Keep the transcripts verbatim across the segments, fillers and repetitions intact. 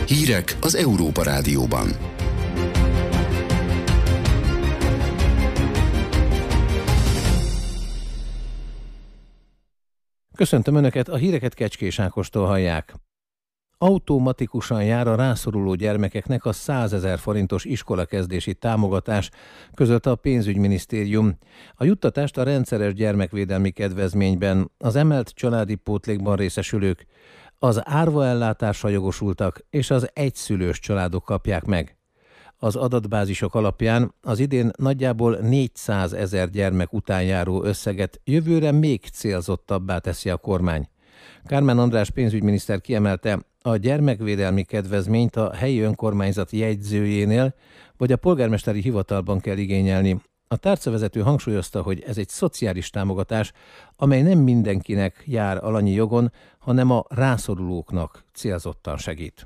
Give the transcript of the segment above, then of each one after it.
Hírek az Európa Rádióban. Köszöntöm Önöket, a híreket Kecskés Ákostól hallják. Automatikusan jár a rászoruló gyermekeknek a százezer forintos iskolakezdési támogatás, közölte a pénzügyminisztérium. A juttatást a rendszeres gyermekvédelmi kedvezményben, az emelt családi pótlékban részesülők, az árvaellátásra jogosultak és az egyszülős családok kapják meg. Az adatbázisok alapján az idén nagyjából négyszázezer gyermek után járó összeget jövőre még célzottabbá teszi a kormány. Kármán András pénzügyminiszter kiemelte, a gyermekvédelmi kedvezményt a helyi önkormányzat jegyzőjénél vagy a polgármesteri hivatalban kell igényelni. A tárcavezető hangsúlyozta, hogy ez egy szociális támogatás, amely nem mindenkinek jár alanyi jogon, hanem a rászorulóknak célzottan segít.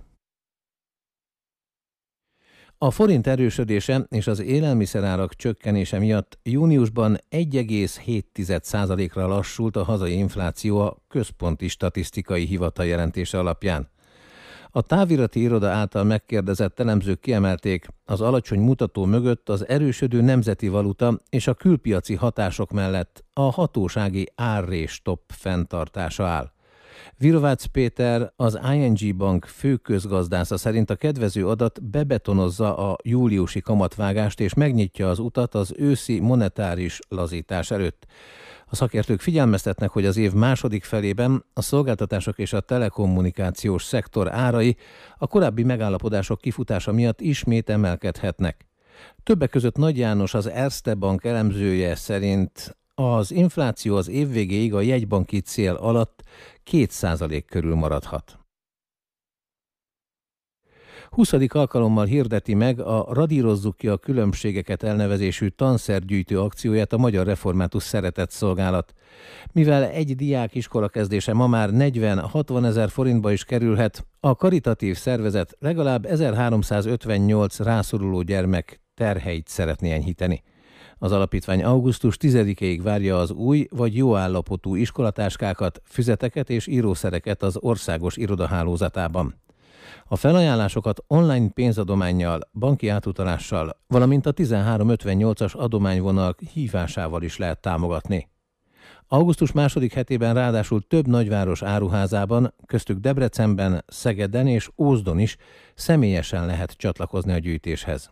A forint erősödése és az élelmiszerárak csökkenése miatt júniusban egy egész hét százalékra lassult a hazai infláció a Központi Statisztikai Hivatal jelentése alapján. A távirati iroda által megkérdezett elemzők kiemelték, az alacsony mutató mögött az erősödő nemzeti valuta és a külpiaci hatások mellett a hatósági árrés-stopp fenntartása áll. Virovácz Péter, az i en gé Bank főközgazdásza szerint a kedvező adat bebetonozza a júliusi kamatvágást és megnyitja az utat az őszi monetáris lazítás előtt. A szakértők figyelmeztetnek, hogy az év második felében a szolgáltatások és a telekommunikációs szektor árai a korábbi megállapodások kifutása miatt ismét emelkedhetnek. Többek között Nagy János, az Erste Bank elemzője szerint az infláció az év végéig a jegybanki cél alatt két százalék körül maradhat. huszadik alkalommal hirdeti meg a Radírozzuk ki a különbségeket elnevezésű tanszergyűjtő akcióját a Magyar Református Szeretetszolgálat. Mivel egy diák iskolakezdése ma már negyven-hatvan ezer forintba is kerülhet, a karitatív szervezet legalább ezerháromszázötvennyolc rászoruló gyermek terheit szeretné enyhíteni. Az alapítvány augusztus tizedikéig várja az új vagy jó állapotú iskolatáskákat, füzeteket és írószereket az országos irodahálózatában. A felajánlásokat online pénzadománnyal, banki átutalással, valamint a tizenhárom ötvennyolcas adományvonal hívásával is lehet támogatni. Augusztus második hetében ráadásul több nagyváros áruházában, köztük Debrecenben, Szegeden és Ózdon is személyesen lehet csatlakozni a gyűjtéshez.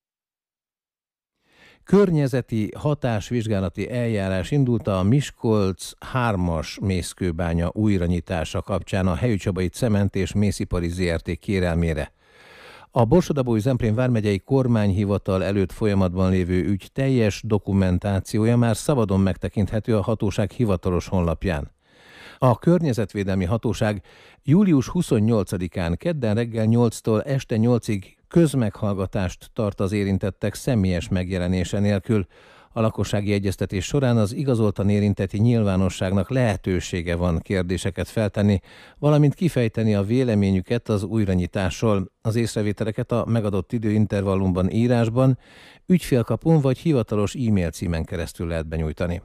Környezeti hatásvizsgálati eljárás indult a Miskolc hármas mészkőbánya újranyitása kapcsán a Helyücsabai Cement és Mészipari zé er té kérelmére. A Borsod-Abaúj-Zemplén vármegyei kormányhivatal előtt folyamatban lévő ügy teljes dokumentációja már szabadon megtekinthető a hatóság hivatalos honlapján. A Környezetvédelmi Hatóság július huszonnyolcadikán kedden reggel nyolctól este nyolcig közmeghallgatást tart az érintettek személyes megjelenése nélkül. A lakossági egyeztetés során az igazoltan érintetti nyilvánosságnak lehetősége van kérdéseket feltenni, valamint kifejteni a véleményüket az újranyitásról. Az észrevételeket a megadott időintervallumban írásban, ügyfélkapun vagy hivatalos e-mail címen keresztül lehet benyújtani.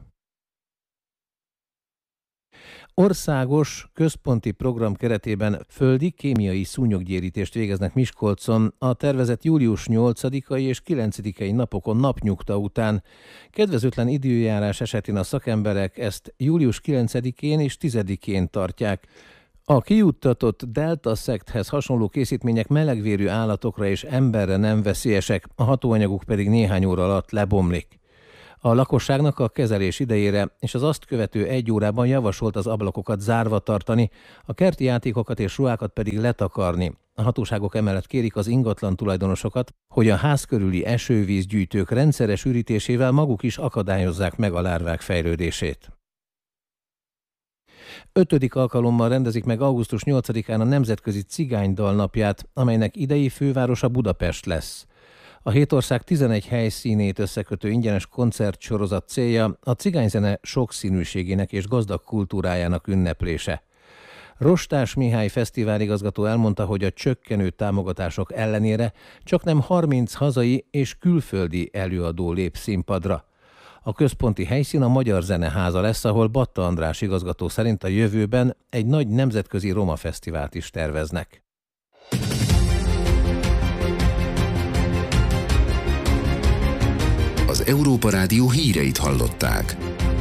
Országos központi program keretében földi kémiai szúnyoggyérítést végeznek Miskolcon a tervezett július nyolcadikai és kilencedikei napokon napnyugta után. Kedvezőtlen időjárás esetén a szakemberek ezt július kilencedikén és tizedikén tartják. A kijuttatott delta-szekthez hasonló készítmények melegvérű állatokra és emberre nem veszélyesek, a hatóanyaguk pedig néhány óra alatt lebomlik. A lakosságnak a kezelés idejére és az azt követő egy órában javasolt az ablakokat zárva tartani, a kerti játékokat és ruhákat pedig letakarni. A hatóságok emellett kérik az ingatlan tulajdonosokat, hogy a ház körüli esővízgyűjtők rendszeres ürítésével maguk is akadályozzák meg a lárvák fejlődését. Ötödik alkalommal rendezik meg augusztus nyolcadikán a Nemzetközi Cigánydal napját, amelynek idei fővárosa Budapest lesz. A hét ország tizenegy helyszínét összekötő ingyenes koncertsorozat célja a cigányzene sokszínűségének és gazdag kultúrájának ünneplése. Rostás Mihály fesztiváligazgató elmondta, hogy a csökkenő támogatások ellenére csaknem harminc hazai és külföldi előadó lép színpadra. A központi helyszín a Magyar Zeneháza lesz, ahol Batta András igazgató szerint a jövőben egy nagy nemzetközi roma fesztivált is terveznek. Az Európa Rádió híreit hallották.